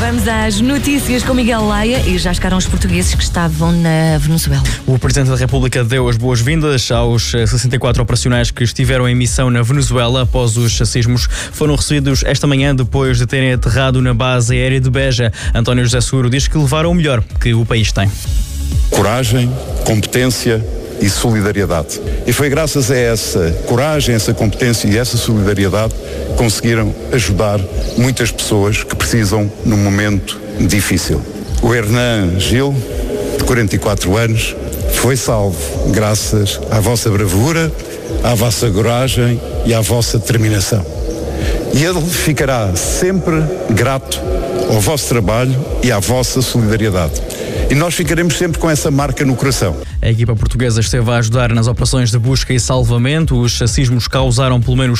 Vamos às notícias com Miguel Laia e já chegaram os portugueses que estavam na Venezuela. O Presidente da República deu as boas-vindas aos 64 operacionais que estiveram em missão na Venezuela após os sismos. Foram recebidos esta manhã depois de terem aterrado na base aérea de Beja. António José Seguro diz que levaram o melhor que o país tem. Coragem, competência e solidariedade. E foi graças a essa coragem, essa competência e essa solidariedade que conseguiram ajudar muitas pessoas que precisam num momento difícil. O Hernan Gil, de 44 anos, foi salvo graças à vossa bravura, à vossa coragem e à vossa determinação. E ele ficará sempre grato ao vosso trabalho e à vossa solidariedade. E nós ficaremos sempre com essa marca no coração. A equipa portuguesa esteve a ajudar nas operações de busca e salvamento. Os sismos causaram pelo menos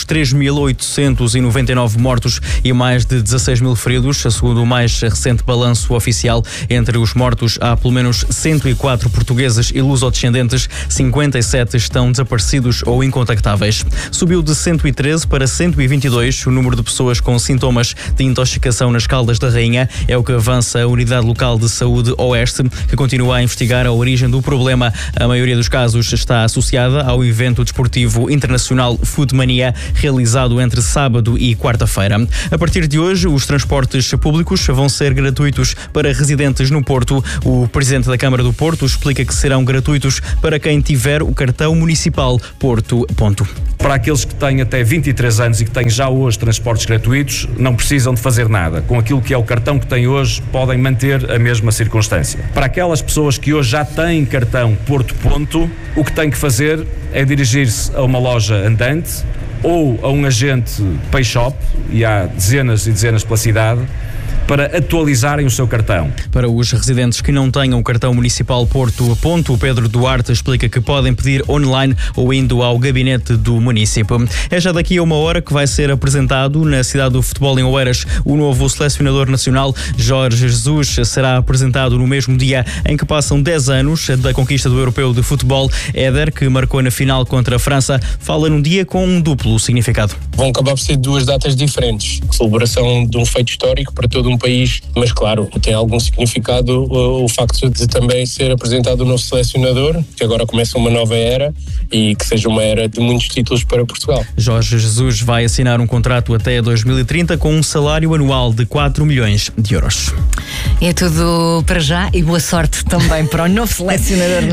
3.899 mortos e mais de 16 mil feridos. Segundo o mais recente balanço oficial, entre os mortos há pelo menos 104 portugueses e lusodescendentes. 57 estão desaparecidos ou incontactáveis. Subiu de 113 para 122 o número de pessoas com sintomas de intoxicação nas Caldas da Rainha. É o que avança a Unidade Local de Saúde Oeste, que continua a investigar a origem do problema. A maioria dos casos está associada ao evento desportivo internacional Foodmania, realizado entre sábado e quarta-feira. A partir de hoje, os transportes públicos vão ser gratuitos para residentes no Porto. O Presidente da Câmara do Porto explica que serão gratuitos para quem tiver o cartão municipal Porto Ponto. Para aqueles que têm até 23 anos e que têm já hoje transportes gratuitos, não precisam de fazer nada. Com aquilo que é o cartão que têm hoje, podem manter a mesma circunstância. Para aquelas pessoas que hoje já têm cartão Porto Ponto, o que têm que fazer é dirigir-se a uma loja andante ou a um agente Pay Shop, e há dezenas e dezenas pela cidade, para atualizarem o seu cartão. Para os residentes que não tenham o cartão municipal Porto Ponto, o Pedro Duarte explica que podem pedir online ou indo ao gabinete do município. É já daqui a uma hora que vai ser apresentado na cidade do futebol em Oeiras o novo selecionador nacional. Jorge Jesus será apresentado no mesmo dia em que passam 10 anos da conquista do Europeu de Futebol. Éder, que marcou na final contra a França, fala num dia com um duplo significado. Vão acabar por ser duas datas diferentes. Celebração de um feito histórico para todo um país, mas claro, tem algum significado o facto de também ser apresentado o novo selecionador, que agora começa uma nova era e que seja uma era de muitos títulos para Portugal. Jorge Jesus vai assinar um contrato até 2030 com um salário anual de 4 milhões de euros. É tudo para já e boa sorte também para o novo selecionador.